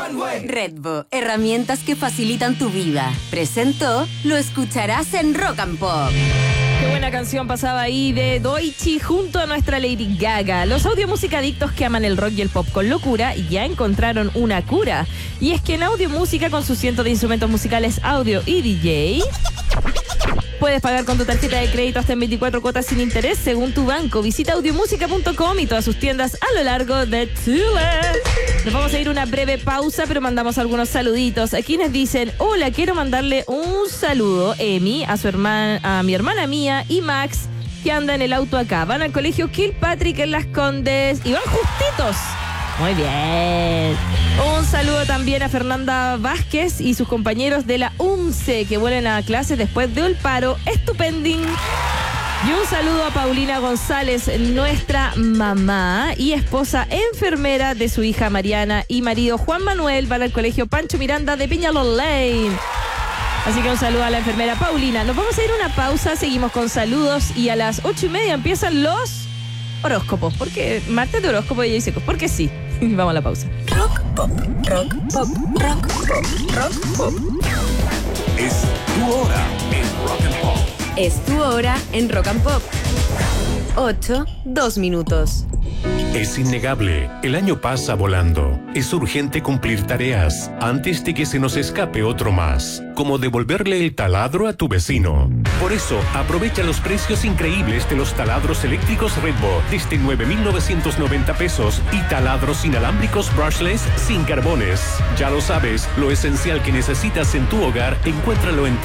Redbo, herramientas que facilitan tu vida. Presentó Lo escucharás en Rock and Pop. Qué buena canción pasaba ahí de Doechii junto a nuestra Lady Gaga. Los audiomúsica adictos que aman el rock y el pop con locura ya encontraron una cura. Y es que en Audiomúsica, con sus cientos de instrumentos musicales, audio y DJ, puedes pagar con tu tarjeta de crédito hasta en 24 cuotas sin interés según tu banco. Visita audiomusica.com y todas sus tiendas a lo largo de Chile. Nos vamos a ir a una breve pausa, pero mandamos algunos saluditos. A quienes dicen: hola, quiero mandarle un saludo, Emi, a su hermana, a mi hermana Mía y Max, que anda en el auto acá. Van al colegio Kilpatrick en Las Condes y van justitos. Muy bien. Un saludo también a Fernanda Vázquez y sus compañeros de la UNCE que vuelven a clases después del paro. Estupendín. Y un saludo a Paulina González, nuestra mamá y esposa enfermera de su hija Mariana y marido Juan Manuel. Van al colegio Pancho Miranda de Peñalol Lane. Así que un saludo a la enfermera Paulina. Nos vamos a ir a una pausa, seguimos con saludos y a las 8:30 empiezan los horóscopos. Porque martes de horóscopo y dice, porque sí. Vamos a la pausa. Rock Pop, Rock Pop, Rock Pop, Rock Pop. Es tu hora en Rock and Pop. Es tu hora en Rock and Pop. 8:02 minutos. Es innegable, el año pasa volando. Es urgente cumplir tareas antes de que se nos escape otro más, como devolverle el taladro a tu vecino. Por eso, aprovecha los precios increíbles de los taladros eléctricos Redbo desde 9,990 pesos y taladros inalámbricos brushless sin carbones. Ya lo sabes, lo esencial que necesitas en tu hogar, encuéntralo en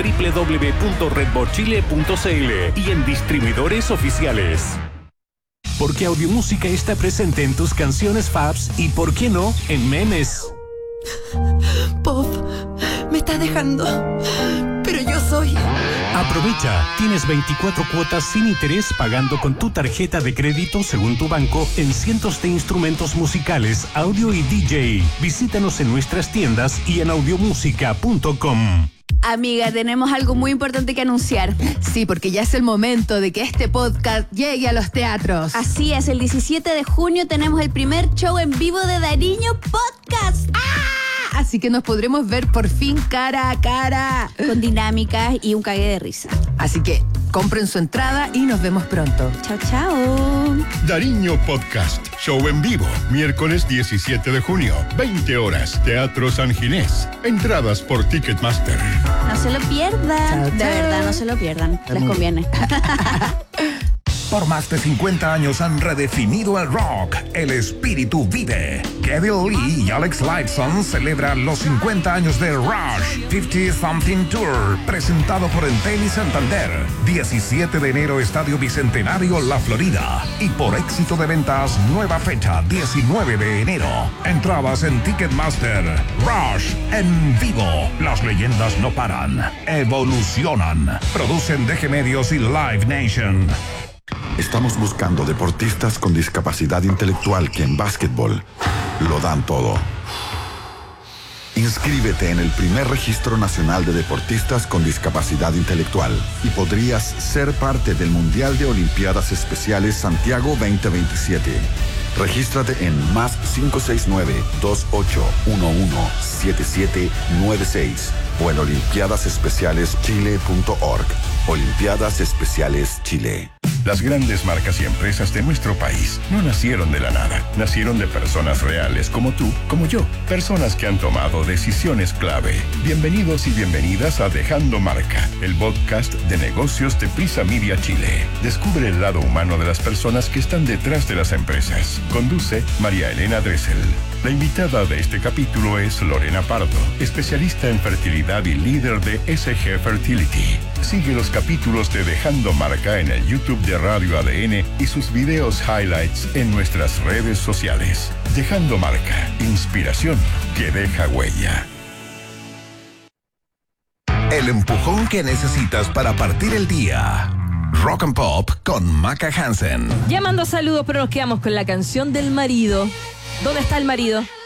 www.redbochile.cl y en distribuidores oficiales. Porque Audiomúsica está presente en tus canciones faves y, ¿por qué no?, en memes. Pop, me estás dejando, pero yo soy... Aprovecha, tienes 24 cuotas sin interés pagando con tu tarjeta de crédito según tu banco en cientos de instrumentos musicales, audio y DJ. Visítanos en nuestras tiendas y en audiomusica.com. Amiga, tenemos algo muy importante que anunciar. Sí, porque ya es el momento de que este podcast llegue a los teatros. Así es, el 17 de junio tenemos el primer show en vivo de Dariño Podcast. Así que nos podremos ver por fin cara a cara. Con dinámicas y un cague de risa. Así que compren su entrada y nos vemos pronto. Chao, chao. Dariño Podcast, show en vivo, miércoles 17 de junio, 20 horas, Teatro San Ginés. Entradas por Ticketmaster. No se lo pierdan. Chao, De chao. verdad, no se lo pierdan. Les conviene. Por más de 50 años han redefinido el rock. El espíritu vive. Kevin Lee y Alex Lifeson celebran los 50 años de Rush 50 Something Tour, presentado por Entel y Santander. 17 de enero, Estadio Bicentenario, La Florida. Y por éxito de ventas, nueva fecha, 19 de enero. Entradas en Ticketmaster. Rush en vivo. Las leyendas no paran. Evolucionan. Producen DG Medios y Live Nation. Estamos buscando deportistas con discapacidad intelectual que en básquetbol lo dan todo. Inscríbete en el primer registro nacional de deportistas con discapacidad intelectual y podrías ser parte del Mundial de Olimpiadas Especiales Santiago 2027. Regístrate en más 569-2811-7796 o en olimpiadasespecialeschile.org. Olimpiadas Especiales Chile. Las grandes marcas y empresas de nuestro país no nacieron de la nada. Nacieron de personas reales como tú, como yo. Personas que han tomado decisiones clave. Bienvenidos y bienvenidas a Dejando Marca, el podcast de negocios de Prisa Media Chile. Descubre el lado humano de las personas que están detrás de las empresas. Conduce María Elena Dressel. La invitada de este capítulo es Lorena Pardo, especialista en fertilidad y líder de SG Fertility. Sigue los capítulos de Dejando Marca en el YouTube de Radio ADN y sus videos highlights en nuestras redes sociales. Dejando Marca, inspiración que deja huella. El empujón que necesitas para partir el día. Rock and Pop con Maca Hansen. Ya mando saludos, pero nos quedamos con la canción del marido. ¿Dónde está el marido?